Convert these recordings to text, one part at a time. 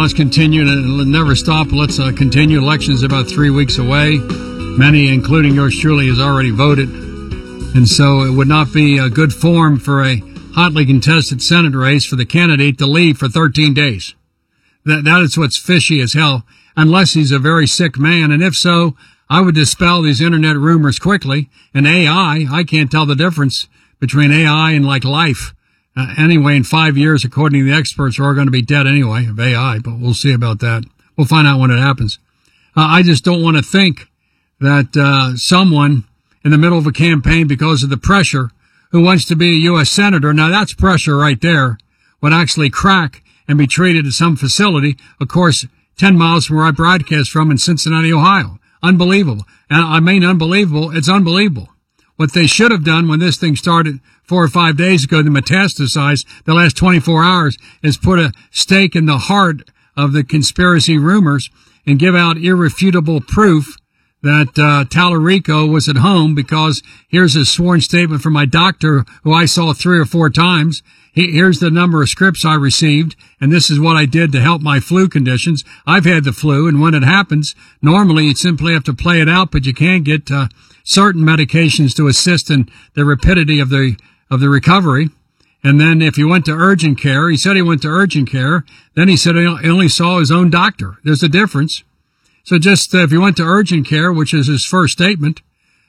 let's continue to never stop. Let's continue. Elections about 3 weeks away. Many, including yours truly, has already voted. And so it would not be a good form for a hotly contested Senate race for the candidate to leave for 13 days. That is what's fishy as hell, unless he's a very sick man. And if so, I would dispel these internet rumors quickly. And AI, I can't tell the difference between AI and like life. Anyway, in 5 years, according to the experts, we're all going to be dead anyway of AI, but we'll see about that. We'll find out when it happens. I just don't want to think that someone in the middle of a campaign, because of the pressure, who wants to be a U.S. Senator, now that's pressure right there, would actually crack and be treated at some facility, of course, 10 miles from where I broadcast from in Cincinnati, Ohio. Unbelievable. And I mean unbelievable. It's unbelievable. What they should have done when this thing started 4 or 5 days ago to metastasize the last 24 hours is put a stake in the heart of the conspiracy rumors and give out irrefutable proof that Tallarico was at home, because here's a sworn statement from my doctor who I saw 3 or 4 times. Here's the number of scripts I received, and this is what I did to help my flu conditions. I've had the flu, and when it happens, normally you simply have to play it out, but you can get certain medications to assist in the rapidity of the recovery. And then if you went to urgent care, he said he went to urgent care. Then he said he only saw his own doctor. There's a difference. So just if you went to urgent care, which is his first statement,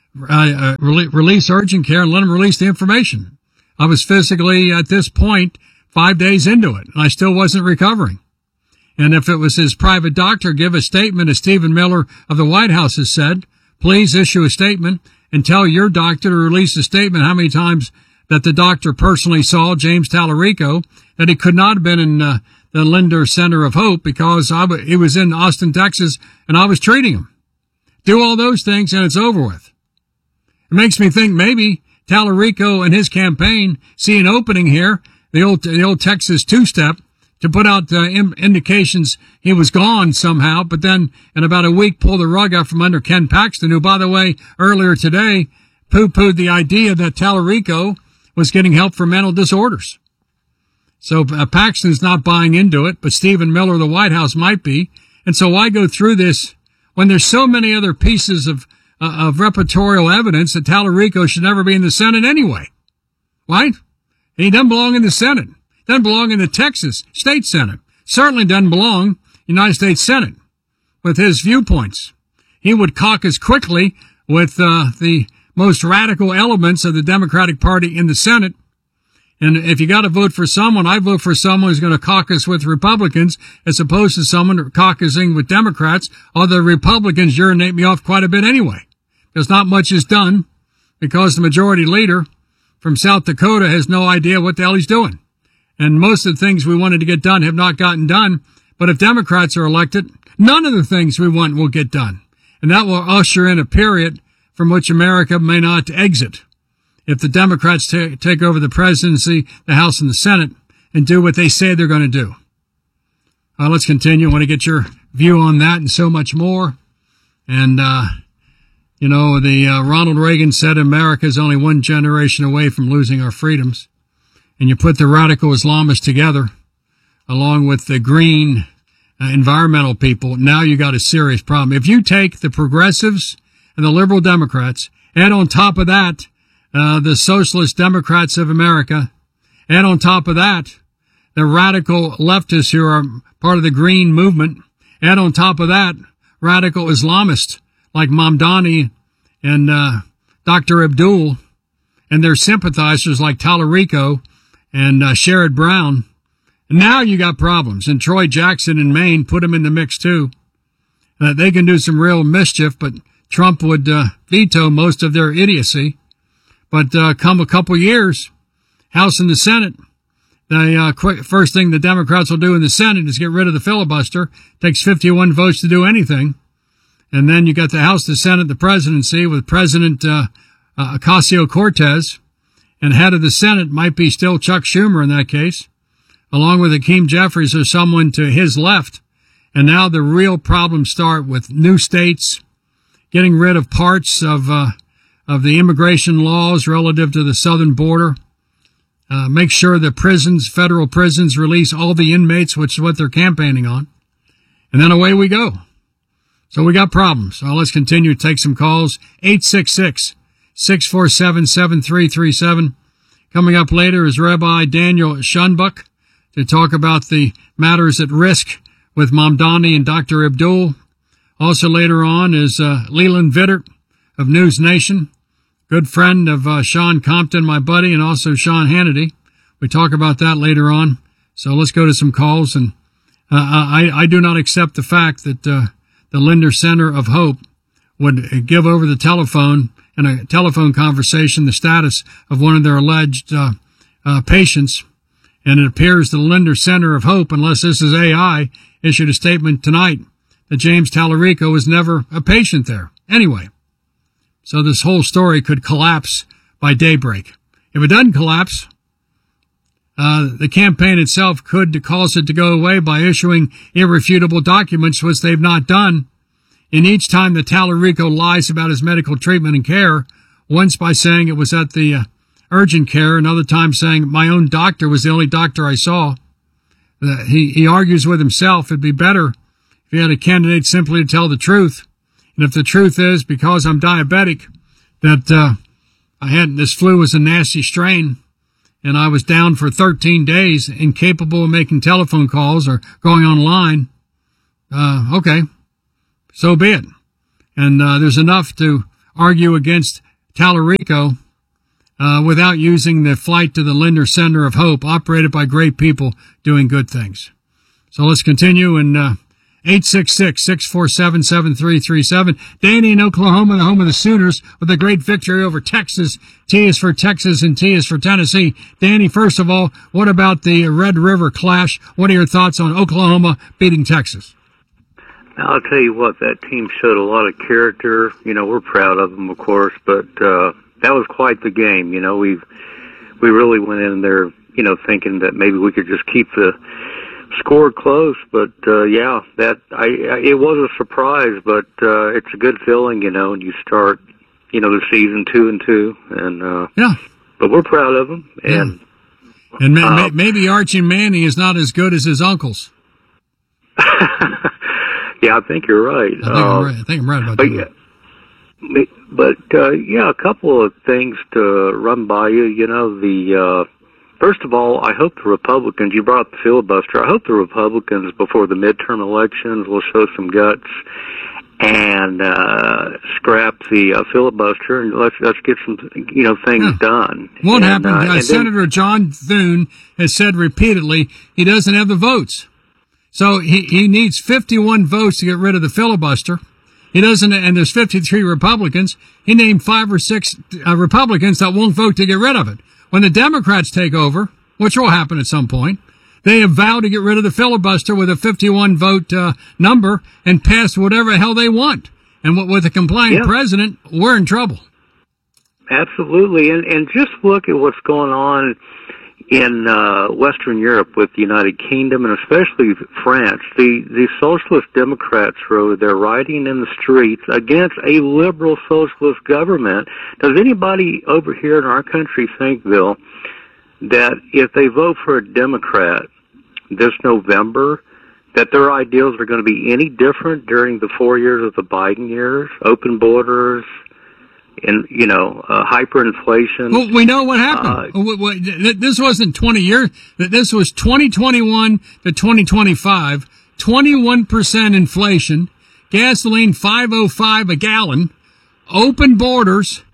release urgent care and let him release the information. I was physically at this point 5 days into it, and I still wasn't recovering. And if it was his private doctor, give a statement, as Stephen Miller of the White House has said. Please issue a statement and tell your doctor to release a statement how many times that the doctor personally saw James Tallarico, that he could not have been in the Linder Center of Hope because he was in Austin, Texas, and I was treating him. Do all those things, and it's over with. It makes me think maybe Tallarico and his campaign see an opening here, the old Texas two-step, to put out indications he was gone somehow, but then in about a week pull the rug out from under Ken Paxton, who, by the way, earlier today poo-pooed the idea that Tallarico was getting help for mental disorders. So Paxton's not buying into it, but Stephen Miller of the White House might be. And so why go through this when there's so many other pieces of repertorial evidence that Tallarico should never be in the Senate anyway? Right? He doesn't belong in the Senate. Doesn't belong in the Texas State Senate. Certainly doesn't belong in the United States Senate with his viewpoints. He would caucus quickly with the most radical elements of the Democratic Party in the Senate. And if you got to vote for someone, I vote for someone who's going to caucus with Republicans as opposed to someone caucusing with Democrats. Although Republicans urinate me off quite a bit anyway, because not much is done, because the majority leader from South Dakota has no idea what the hell he's doing. And most of the things we wanted to get done have not gotten done. But if Democrats are elected, none of the things we want will get done. And that will usher in a period from which America may not exit if the Democrats take over the presidency, the House, and the Senate and do what they say they're going to do. Let's continue. I want to get your view on that and so much more. And, Ronald Reagan said America is only one generation away from losing our freedoms. And you put the radical Islamists together along with the green environmental people, now you got a serious problem. If you take the progressives and the liberal Democrats, add on top of that the socialist Democrats of America, add on top of that the radical leftists who are part of the green movement, add on top of that radical Islamists like Mamdani and Dr. Abdul and their sympathizers like Tallarico and Sherrod Brown. And now you got problems. And Troy Jackson in Maine, put him in the mix too. They can do some real mischief, but Trump would veto most of their idiocy. But come a couple years, House and the Senate, the first thing the Democrats will do in the Senate is get rid of the filibuster. Takes 51 votes to do anything. And then you got the House, the Senate, the presidency with President Ocasio-Cortez. And head of the Senate might be still Chuck Schumer in that case, along with Hakeem Jeffries or someone to his left. And now the real problems start with new states, getting rid of parts of the immigration laws relative to the southern border. Make sure the prisons, federal prisons, release all the inmates, which is what they're campaigning on. And then away we go. So we got problems. So let's continue to take some calls. 866-647-7337. Coming up later is Rabbi Daniel Schunbuck to talk about the matters at risk with Mamdani and Dr. Abdul. Also later on is Leland Vittert of News Nation, good friend of Sean Compton, my buddy, and also Sean Hannity. We talk about that later on. So let's go to some calls. And I do not accept the fact that the Linder Center of Hope would give over the telephone in a telephone conversation the status of one of their alleged patients. And it appears the Linder Center of Hope, unless this is AI, issued a statement tonight that James Tallarico was never a patient there. Anyway, so this whole story could collapse by daybreak. If it doesn't collapse, the campaign itself could cause it to go away by issuing irrefutable documents, which they've not done. And each time that Tallarico lies about his medical treatment and care, once by saying it was at the urgent care, another time saying my own doctor was the only doctor I saw. He argues with himself. It'd be better if he had a candidate simply to tell the truth. And if the truth is, because I'm diabetic, that this flu was a nasty strain, and I was down for 13 days, incapable of making telephone calls or going online, okay, so be it. And there's enough to argue against Tallarico without using the flight to the Linder Center of Hope, operated by great people doing good things. So let's continue. And 866-647-7337. Danny in Oklahoma, the home of the Sooners, with a great victory over Texas. T is for Texas and T is for Tennessee. Danny, first of all, what about the Red River Clash? What are your thoughts on Oklahoma beating Texas? I'll tell you what, that team showed a lot of character. You know, we're proud of them, of course, but that was quite the game. You know, we really went in there, you know, thinking that maybe we could just keep the score close, but it was a surprise, but it's a good feeling, you know, and you start, you know, the season 2-2, and but we're proud of them, and maybe Archie Manning is not as good as his uncles. Yeah, I think you're right. I think I'm right about that. But a couple of things to run by you. You know, first of all, I hope the Republicans, you brought up the filibuster, I hope the Republicans before the midterm elections will show some guts and scrap the filibuster, and let's get some, you know, things done. Won't happen. Senator John Thune has said repeatedly he doesn't have the votes. So he needs 51 votes to get rid of the filibuster. He doesn't, and there's 53 Republicans. He named 5 or 6 Republicans that won't vote to get rid of it. When the Democrats take over, which will happen at some point, they have vowed to get rid of the filibuster with a 51 vote number and pass whatever the hell they want. And with a compliant president, we're in trouble. Absolutely. And just look at what's going on in Western Europe with the United Kingdom and especially France. The socialist Democrats are they're riding in the streets against a liberal socialist government. Does anybody over here in our country think, Bill, that if they vote for a Democrat this November, that their ideals are going to be any different during the 4 years of the Biden years? Open borders, and, you know, hyperinflation. Well, we know what happened. This wasn't 20 years. This was 2021 to 2025, 21% inflation, gasoline $5.05 a gallon, open borders,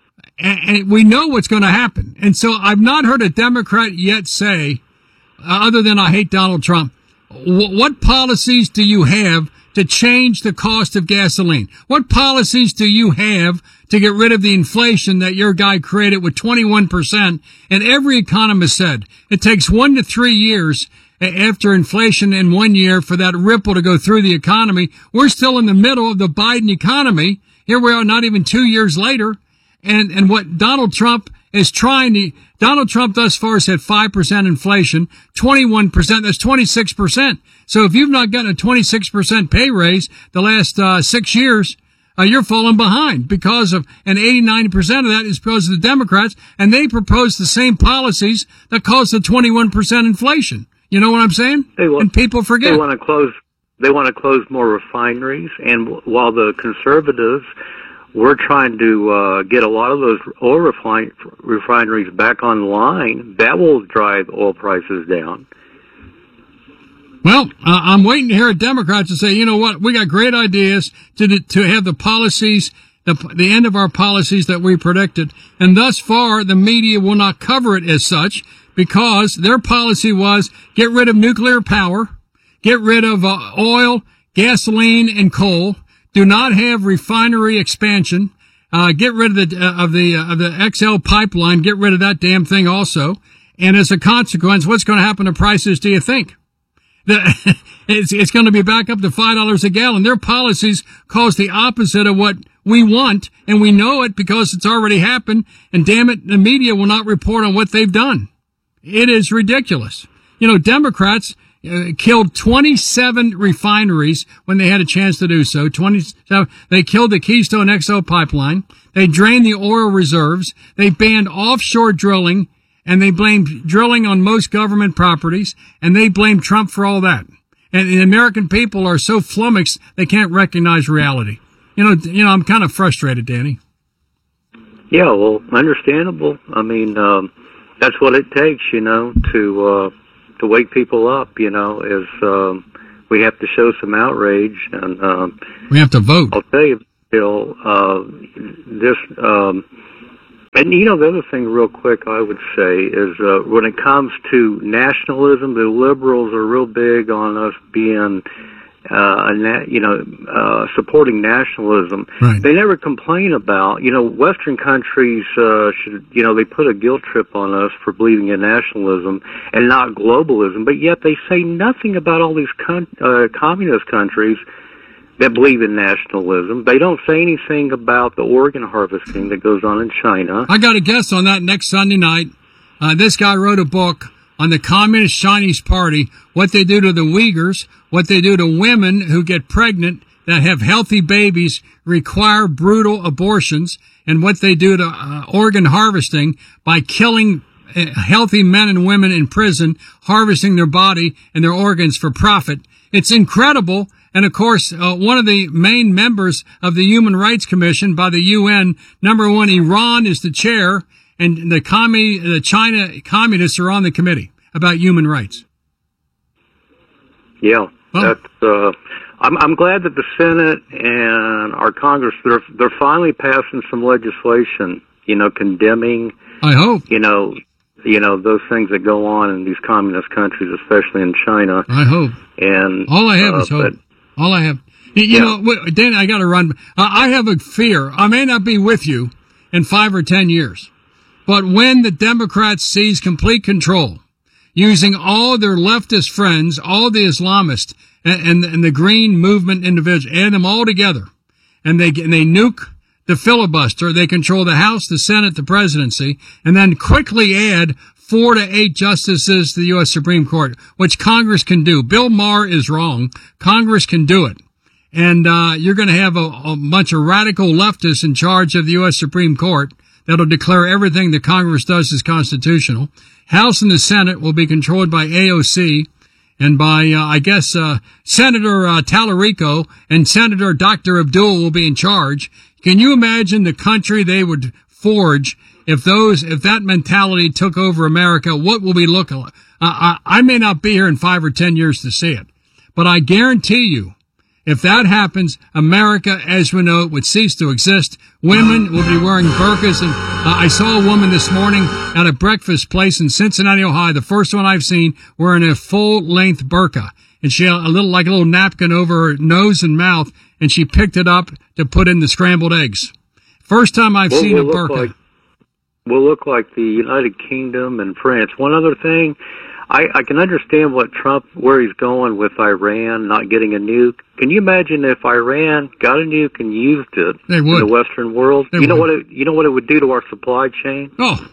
and we know what's going to happen. And so I've not heard a Democrat yet say, other than I hate Donald Trump, what policies do you have to change the cost of gasoline? What policies do you have to get rid of the inflation that your guy created with 21%? And every economist said it takes 1 to 3 years after inflation in 1 year for that ripple to go through the economy. We're still in the middle of the Biden economy. Here we are, not even 2 years later. And what Donald Trump is trying to, Donald Trump thus far has had 5% inflation, 21%, that's 26%. So if you've not gotten a 26% pay raise the last 6 years, you're falling behind because of, and 89% of that is because of the Democrats, and they propose the same policies that caused the 21% inflation. You know what I'm saying? And people forget. They want to close They want to close more refineries, and while the conservatives were trying to get a lot of those oil refineries back online, that will drive oil prices down. Well, I'm waiting to hear Democrats to say, you know what, we got great ideas to have the policies, the end of our policies that we predicted. And thus far, the media will not cover it as such because their policy was get rid of nuclear power, get rid of oil, gasoline, and coal. Do not have refinery expansion. Get rid of the XL pipeline. Get rid of that damn thing also. And as a consequence, what's going to happen to prices, do you think? It's going to be back up to $5 a gallon. Their policies cause the opposite of what we want, and we know it because it's already happened. And damn it, the media will not report on what they've done. It is ridiculous. You know, Democrats killed 27 refineries when they had a chance to do so. 27. They killed the Keystone XL pipeline. They drained the oil reserves. They banned offshore drilling, and they blamed drilling on most government properties, and they blamed Trump for all that. And the American people are so flummoxed they can't recognize reality. You know, I'm kind of frustrated, Danny. Yeah, well, understandable. I mean, that's what it takes, you know, to wake people up, you know, is we have to show some outrage, and we have to vote. I'll tell you, Bill, and you know, the other thing real quick I would say is when it comes to nationalism, the liberals are real big on us being supporting nationalism. Right. They never complain about, you know, Western countries should, you know, they put a guilt trip on us for believing in nationalism and not globalism, but yet they say nothing about all these communist countries that believe in nationalism. They don't say anything about the organ harvesting that goes on in China. I got a guest on that next Sunday night. This guy wrote a book on the Communist Chinese Party, what they do to the Uyghurs, what they do to women who get pregnant that have healthy babies, require brutal abortions, and what they do to organ harvesting by killing healthy men and women in prison, harvesting their body and their organs for profit. It's incredible. And of course, one of the main members of the Human Rights Commission by the UN, number one, Iran is the chair, and the China communists are on the committee about human rights. Yeah, well, that's. I'm glad that the Senate and our Congress they're finally passing some legislation, you know, condemning. I hope. You know those things that go on in these communist countries, especially in China. I hope. And all I have is hope. All I have. You know, Dan, I got to run. I have a fear. I may not be with you in 5 or 10 years, but when the Democrats seize complete control, using all their leftist friends, all the Islamists and the Green Movement individuals, add them all together, and they nuke the filibuster. They control the House, the Senate, the presidency, and then quickly add 4 to 8 justices to the U.S. Supreme Court, which Congress can do. Bill Maher is wrong. Congress can do it. And you're going to have a bunch of radical leftists in charge of the U.S. Supreme Court that'll declare everything that Congress does is constitutional. House and the Senate will be controlled by AOC and by, Senator Tallarico, and Senator Dr. Abdul will be in charge. Can you imagine the country they would forge if that mentality took over America? What will we look like? I may not be here in 5 or 10 years to see it, but I guarantee you, if that happens, America, as we know it, would cease to exist. Women will be wearing burqas. And I saw a woman this morning at a breakfast place in Cincinnati, Ohio, the first one I've seen, wearing a full-length burqa. And she had a little napkin over her nose and mouth, and she picked it up to put in the scrambled eggs. First time I've seen a burqa. Will look like the United Kingdom and France. One other thing, I can understand what Trump, where he's going with Iran not getting a nuke. Can you imagine if Iran got a nuke and used it in the Western world? You know what it would do to our supply chain? Oh,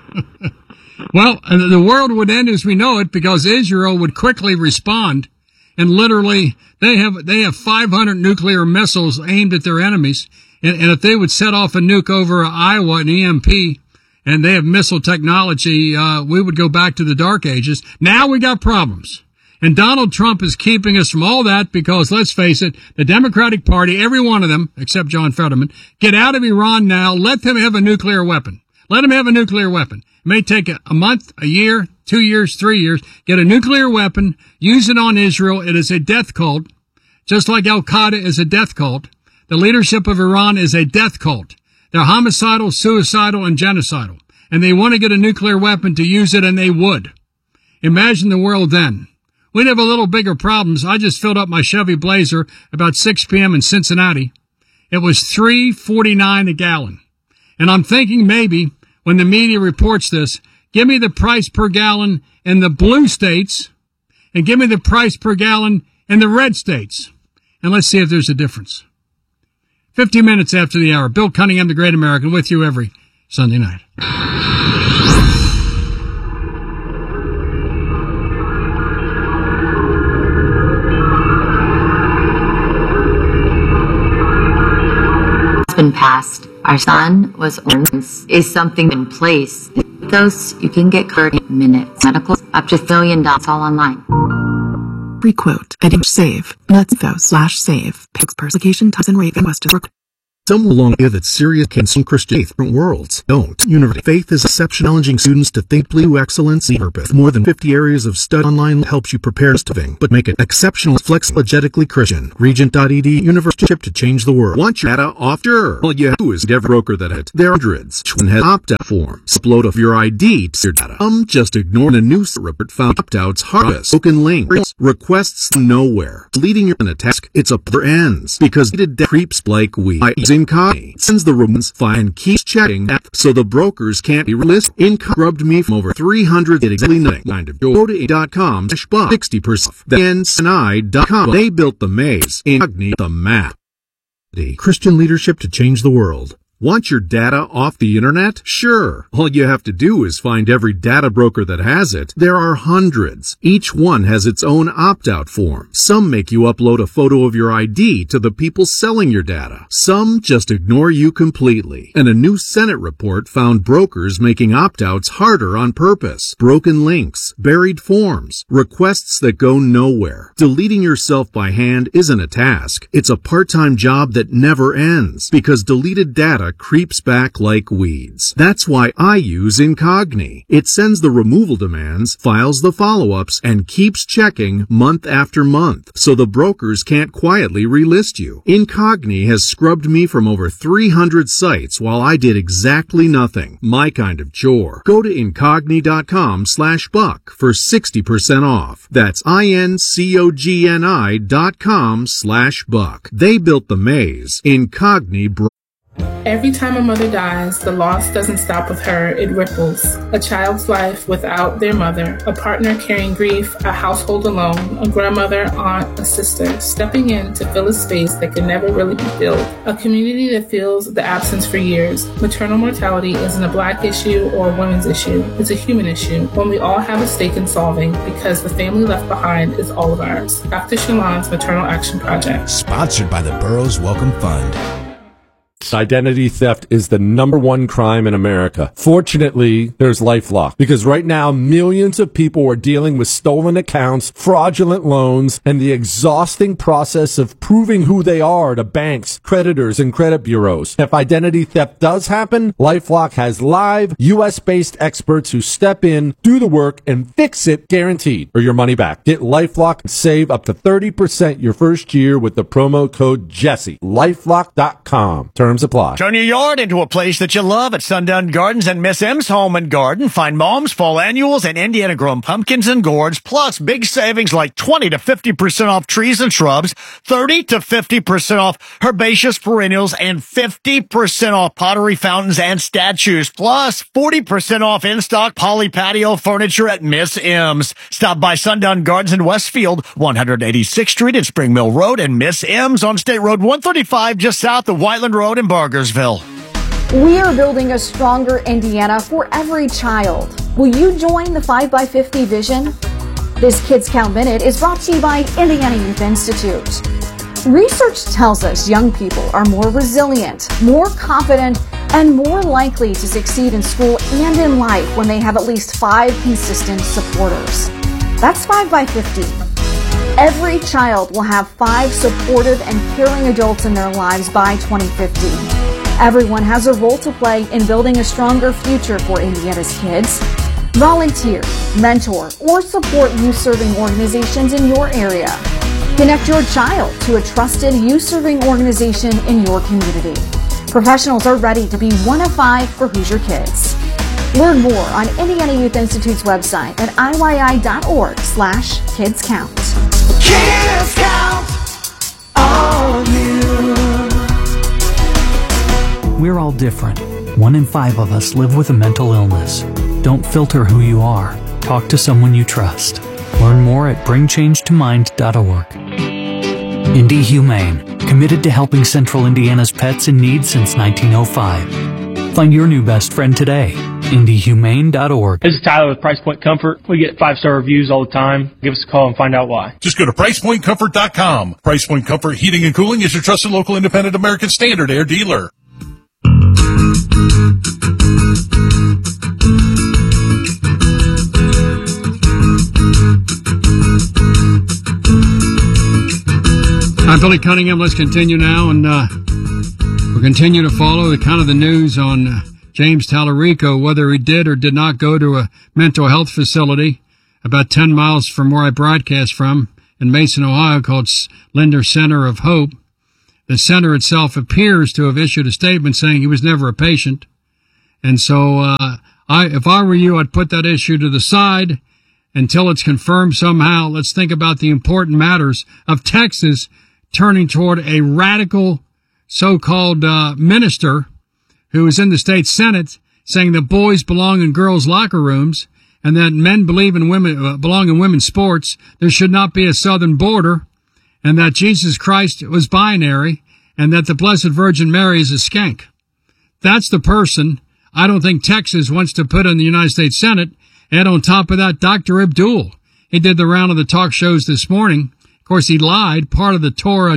well, the world would end as we know it because Israel would quickly respond, and literally they have 500 nuclear missiles aimed at their enemies, and if they would set off a nuke over Iowa, an EMP. And they have missile technology, we would go back to the dark ages. Now we got problems. And Donald Trump is keeping us from all that because, let's face it, the Democratic Party, every one of them, except John Fetterman, get out of Iran now. Let them have a nuclear weapon. Let them have a nuclear weapon. It may take a month, a year, 2 years, 3 years. Get a nuclear weapon. Use it on Israel. It is a death cult. Just like Al-Qaeda is a death cult. The leadership of Iran is a death cult. They're homicidal, suicidal, and genocidal. And they want to get a nuclear weapon to use it, and they would. Imagine the world then. We'd have a little bigger problems. I just filled up my Chevy Blazer about 6 p.m. in Cincinnati. It was $3.49 a gallon. And I'm thinking maybe when the media reports this, give me the price per gallon in the blue states and give me the price per gallon in the red states. And let's see if there's a difference. 50 minutes after the hour. Bill Cunningham, the Great American, with you every Sunday night. Been passed. Our son was is something in place. Those you can get 30 minutes. Medical up to $1 million all online. Free quote. Edit save. Nuts./save. Pics persecution times and rape in Westbrook. Some will long hear that Syria can some Christian faith from worlds. Don't. University faith is exception, challenging students to think blue excellence and purpose. More than 50 areas of study online helps you prepare to living, but make it exceptional, flexible, energetically Christian. Regent.edu University chip to change the world. Want your data off? Sure. All you have to is every broker that it. There are hundreds. One has opt-out forms. Upload of your ID to your data. Just ignore the news report found opt-outs harvest. Broken links. Requests nowhere. Deleting your task. It's a per ends. Because it creeps like we. Incogni sends the romans fine and keeps checking that so the brokers can't be relisted. Incog rubbed me from over 300 at exactly nothing. Kind of go to .com/buck 60% off. The NSNI.com. They built the maze. Incogni the map. The Christian leadership to change the world. Want your data off the internet? Sure. All you have to do is find every data broker that has it. There are hundreds. Each one has its own opt-out form. Some make you upload a photo of your ID to the people selling your data. Some just ignore you completely. And a new Senate report found brokers making opt-outs harder on purpose. Broken links, buried forms, requests that go nowhere. Deleting yourself by hand isn't a task. It's a part-time job that never ends because deleted data creeps back like weeds. That's why I use Incogni. It sends the removal demands, files the follow-ups, and keeps checking month after month, so the brokers can't quietly relist you. Incogni has scrubbed me from over 300 sites while I did exactly nothing. My kind of chore. Go to Incogni.com/buck for 60% off. That's INCOGNI.com/buck. They built the maze. Incogni. Every time a mother dies, the loss doesn't stop with her, it ripples. A child's life without their mother, a partner carrying grief, a household alone, a grandmother, aunt, a sister, stepping in to fill a space that can never really be filled. A community that feels the absence for years. Maternal mortality isn't a Black issue or a women's issue. It's a human issue, one we all have a stake in solving because the family left behind is all of ours. Dr. Shalon's Maternal Action Project. Sponsored by the Burroughs Welcome Fund. Identity theft is the #1 crime in America. Fortunately, there's LifeLock, because right now millions of people are dealing with stolen accounts, fraudulent loans, and the exhausting process of proving who they are to banks, creditors, and credit bureaus. If identity theft does happen, LifeLock has live, US-based experts who step in, do the work, and fix it, guaranteed, or your money back. Get LifeLock and save up to 30% your first year with the promo code Jesse. LifeLock.com. Terms apply. Turn your yard into a place that you love at Sundown Gardens and Miss M's Home and Garden. Find Mom's Fall Annuals and Indiana Grown Pumpkins and gourds, plus big savings like 20 to 50% off trees and shrubs, 30 to 50% off herbaceous perennials, and 50% off pottery fountains and statues, plus 40% off in-stock poly patio furniture at Miss M's. Stop by Sundown Gardens in Westfield, 186th Street and Spring Mill Road, and Miss M's on State Road 135 just south of Whiteland Road in Bargersville. We are building a stronger Indiana for every child. Will you join the 5x50 vision? This Kids Count Minute is brought to you by Indiana Youth Institute. Research tells us young people are more resilient, more confident, and more likely to succeed in school and in life when they have at least 5 consistent supporters. That's 5x50. Every child will have 5 supportive and caring adults in their lives by 2050. Everyone has a role to play in building a stronger future for Indiana's kids. Volunteer, mentor, or support youth-serving organizations in your area. Connect your child to a trusted youth-serving organization in your community. Professionals are ready to be one of 5 for Hoosier Kids. Learn more on Indiana Youth Institute's website at iyy.org/kidscount. Kids Count on you. We're all different. 1 in 5 of us live with a mental illness. Don't filter who you are. Talk to someone you trust. Learn more at bringchangetomind.org. Indy Humane, committed to helping Central Indiana's pets in need since 1905. Find your new best friend today. IndyHumane.org. This is Tyler with Price Point Comfort. We get 5-star reviews all the time. Give us a call and find out why. Just go to PricePointComfort.com. Price Point Comfort Heating and Cooling is your trusted local independent American Standard Air dealer. I'm Billy Cunningham. Let's continue now, and we'll continue to follow the news on James Tallarico, whether he did or did not go to a mental health facility about 10 miles from where I broadcast from in Mason, Ohio, called Linder Center of Hope. The center itself appears to have issued a statement saying he was never a patient. And so if I were you, I'd put that issue to the side until it's confirmed somehow. Let's think about the important matters of Texas turning toward a radical so-called minister who is in the state Senate saying that boys belong in girls' locker rooms and that men believe in women belong in women's sports. There should not be a southern border, and that Jesus Christ was binary, and that the Blessed Virgin Mary is a skank. That's the person I don't think Texas wants to put in the United States Senate. And on top of that, Dr. Abdul. He did the round of the talk shows this morning. Of course, he lied. Part of the Torah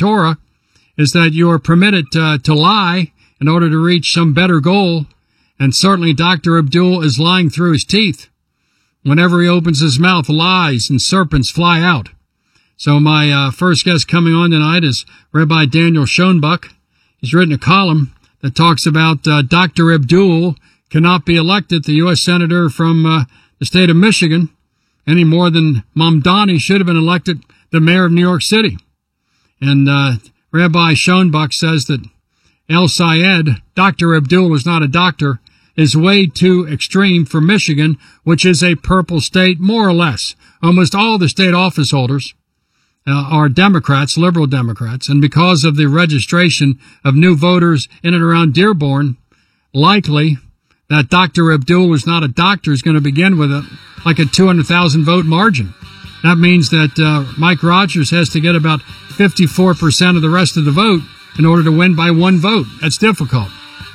is that you are permitted to lie in order to reach some better goal. And certainly Dr. Abdul is lying through his teeth. Whenever he opens his mouth, lies and serpents fly out. So my first guest coming on tonight is Rabbi Daniel Schoenbuck. He's written a column that talks about Dr. Abdul cannot be elected the U.S. Senator from the state of Michigan any more than Mamdani should have been elected the mayor of New York City. And Rabbi Schoenbuck says that El Sayed, Dr. Abdul is not a doctor, is way too extreme for Michigan, which is a purple state, more or less. Almost all the state office holders are Democrats, liberal Democrats, and because of the registration of new voters in and around Dearborn, likely that Dr. Abdul is not a doctor is going to begin with a 200,000 vote margin. That means that Mike Rogers has to get about 54% of the rest of the vote in order to win by 1 vote. That's difficult.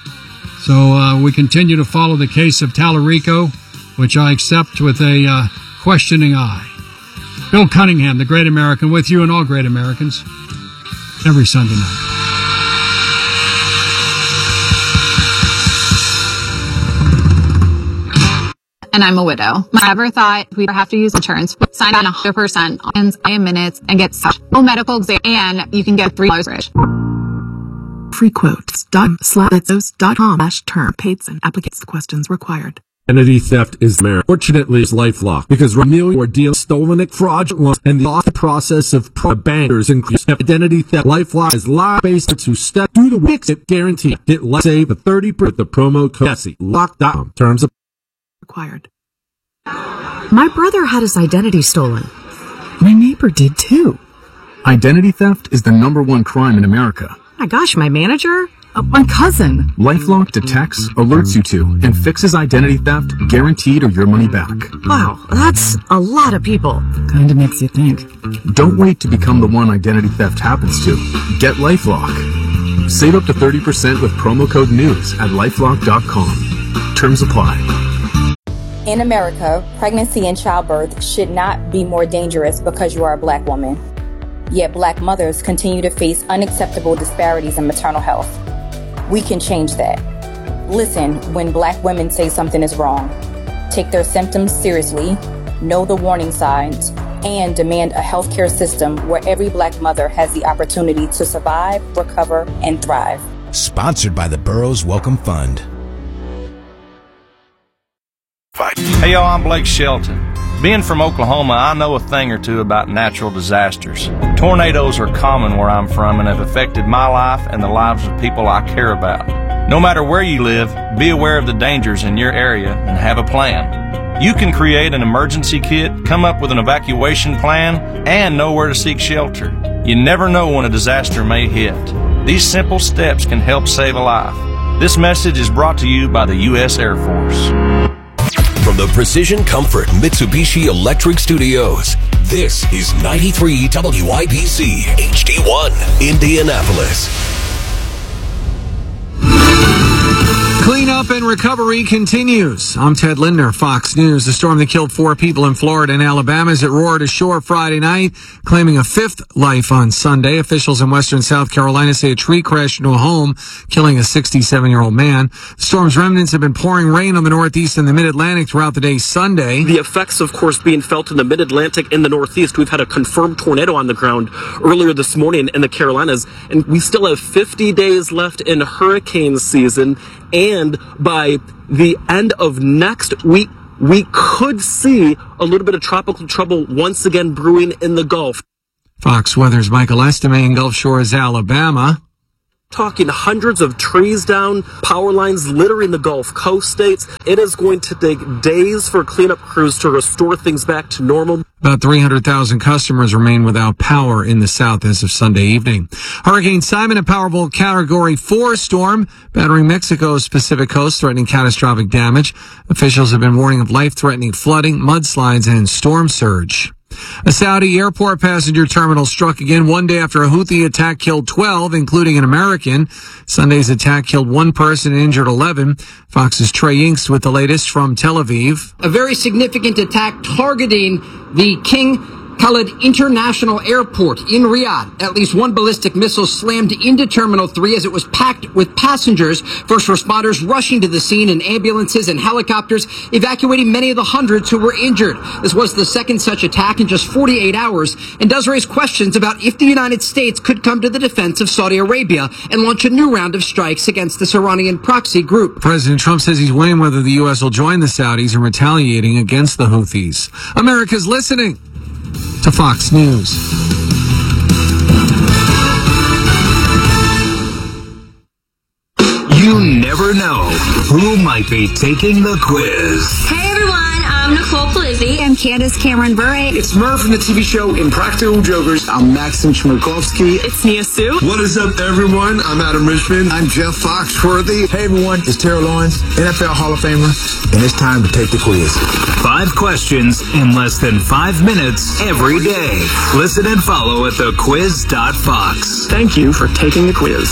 So we continue to follow the case of Tallarico, which I accept with a questioning eye. Bill Cunningham, the Great American, with you and all great Americans every Sunday night. And I'm a widow. I never thought we'd have to use insurance. Sign on 100% in minutes and get no medical exam, and you can get $3 rich. Free quotes.com/term paid and applicates the questions required. Identity theft is America. Fortunately, it's LifeLock because millions were dealing stolen fraudulent and the process of bankers includes identity theft. LifeLock is law-based to step through the fix it guarantee. Get life save a 30% with the promo code JESSE. Terms of required. My brother had his identity stolen. My neighbor did too. Identity theft is the #1 crime in America. My gosh, my manager? My cousin. LifeLock detects, alerts you to, and fixes identity theft, guaranteed or your money back. Wow, that's a lot of people. Kinda makes you think. Don't wait to become the one identity theft happens to. Get LifeLock. Save up to 30% with promo code NEWS at LifeLock.com. Terms apply. In America, pregnancy and childbirth should not be more dangerous because you are a Black woman. Yet Black mothers continue to face unacceptable disparities in maternal health. We can change that. Listen when Black women say something is wrong. Take their symptoms seriously, know the warning signs, and demand a healthcare system where every Black mother has the opportunity to survive, recover, and thrive. Sponsored by the Burroughs Welcome Fund. Hey y'all, I'm Blake Shelton. Being from Oklahoma, I know a thing or two about natural disasters. Tornadoes are common where I'm from and have affected my life and the lives of people I care about. No matter where you live, be aware of the dangers in your area and have a plan. You can create an emergency kit, come up with an evacuation plan, and know where to seek shelter. You never know when a disaster may hit. These simple steps can help save a life. This message is brought to you by the U.S. Air Force. From the Precision Comfort Mitsubishi Electric Studios, this is 93 WIBC HD1 Indianapolis. Cleanup and recovery continues. I'm Ted Linder, Fox News. The storm that killed 4 people in Florida and Alabama as it roared ashore Friday night, claiming a 5th life on Sunday. Officials in western South Carolina say a tree crashed into a home, killing a 67-year-old man. The storm's remnants have been pouring rain on the Northeast and the Mid-Atlantic throughout the day Sunday. The effects, of course, being felt in the Mid-Atlantic and the Northeast. We've had a confirmed tornado on the ground earlier this morning in the Carolinas, and we still have 50 days left in hurricane season. And by the end of next week, we could see a little bit of tropical trouble once again brewing in the Gulf. Fox Weather's Michael Estime in Gulf Shores, Alabama. Talking hundreds of trees down, power lines littering the Gulf Coast states. It is going to take days for cleanup crews to restore things back to normal. About 300,000 customers remain without power in the South as of Sunday evening. Hurricane Simon, a powerful Category 4 storm, battering Mexico's Pacific coast, threatening catastrophic damage. Officials have been warning of life-threatening flooding, mudslides, and storm surge. A Saudi airport passenger terminal struck again one day after a Houthi attack killed 12, including an American. Sunday's attack killed 1 person and injured 11. Fox's Trey Inks with the latest from Tel Aviv. A very significant attack targeting the King Khalid International Airport in Riyadh. At least 1 ballistic missile slammed into Terminal 3 as it was packed with passengers. First responders rushing to the scene in ambulances and helicopters, evacuating many of the hundreds who were injured. This was the second such attack in just 48 hours and does raise questions about if the United States could come to the defense of Saudi Arabia and launch a new round of strikes against this Iranian proxy group. President Trump says he's weighing whether the U.S. will join the Saudis in retaliating against the Houthis. America's listening to Fox News. You never know who might be taking the quiz. Hey everyone, I'm Nicole Polizzi. I'm Candace Cameron Bure. It's Murph from the TV show Impractical Jokers. I'm Maxim Chmerkovsky. It's Nia Sue. What is up, everyone? I'm Adam Richmond. I'm Jeff Foxworthy. Hey everyone, it's Terrell Lawrence, NFL Hall of Famer, and it's time to take the quiz. 5 questions in less than 5 minutes every day. Listen and follow at thequiz.fox. Thank you for taking the quiz.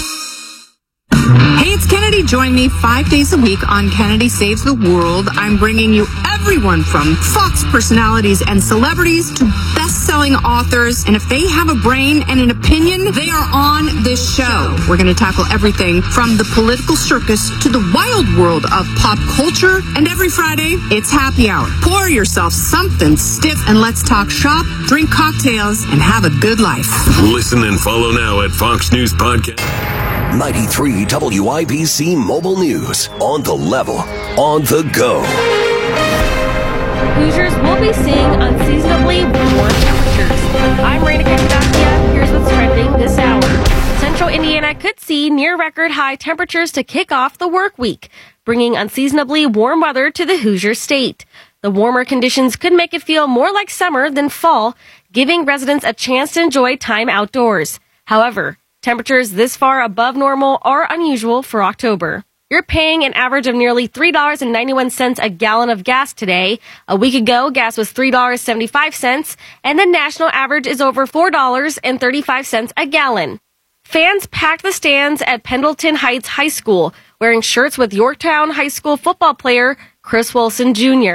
Hey, it's Kennedy. Join me 5 days a week on Kennedy Saves the World. I'm bringing you everyone from Fox personalities and celebrities to best-selling authors. And if they have a brain and an opinion, they are on this show. We're going to tackle everything from the political circus to the wild world of pop culture. And every Friday, it's happy hour. Pour yourself something stiff and let's talk shop, drink cocktails, and have a good life. Listen and follow now at Fox News Podcast. 93 WIBC Mobile News. On the level. On the go. Hoosiers will be seeing unseasonably warm temperatures. I'm Raina Kakadakia. Here's what's trending this hour. Central Indiana could see near record high temperatures to kick off the work week, bringing unseasonably warm weather to the Hoosier state. The warmer conditions could make it feel more like summer than fall, giving residents a chance to enjoy time outdoors. However, temperatures this far above normal are unusual for October. You're paying an average of nearly $3.91 a gallon of gas today. A week ago, gas was $3.75, and the national average is over $4.35 a gallon. Fans packed the stands at Pendleton Heights High School, wearing shirts with Yorktown High School football player Chris Wilson Jr.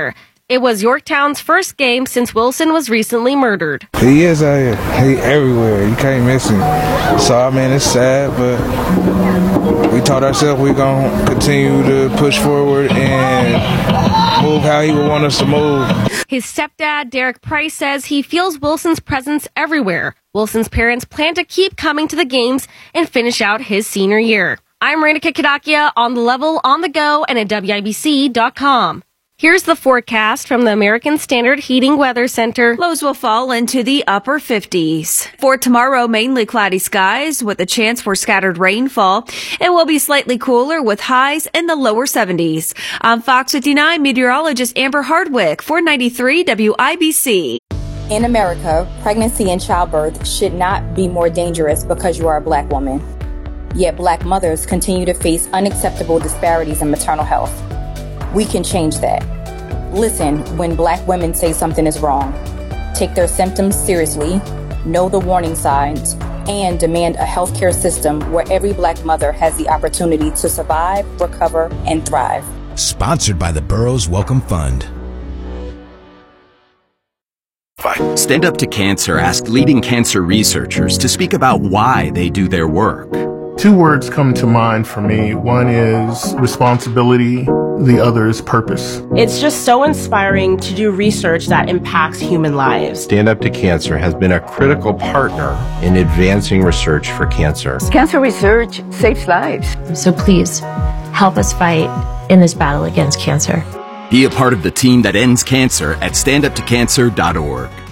It was Yorktown's first game since Wilson was recently murdered. He is out here. He everywhere. You can't miss him. So, I mean, it's sad, but we told ourselves we're going to continue to push forward and move how he would want us to move. His stepdad, Derek Price, says he feels Wilson's presence everywhere. Wilson's parents plan to keep coming to the games and finish out his senior year. I'm Raina Kikadakia on The Level, on the go, and at WIBC.com. Here's the forecast from the American Standard Heating Weather Center. Lows will fall into the upper 50s. For tomorrow, mainly cloudy skies with a chance for scattered rainfall. It will be slightly cooler with highs in the lower 70s. I'm Fox 59 meteorologist Amber Hardwick for 93 WIBC. In America, pregnancy and childbirth should not be more dangerous because you are a black woman. Yet black mothers continue to face unacceptable disparities in maternal health. We can change that. Listen when black women say something is wrong. Take their symptoms seriously, know the warning signs, and demand a healthcare system where every black mother has the opportunity to survive, recover, and thrive. Sponsored by the Burroughs Welcome Fund. Stand Up to Cancer asked leading cancer researchers to speak about why they do their work. Two words come to mind for me. One is responsibility, the other is purpose. It's just so inspiring to do research that impacts human lives. Stand Up to Cancer has been a critical partner in advancing research for cancer. Cancer research saves lives. So please, help us fight in this battle against cancer. Be a part of the team that ends cancer at standuptocancer.org.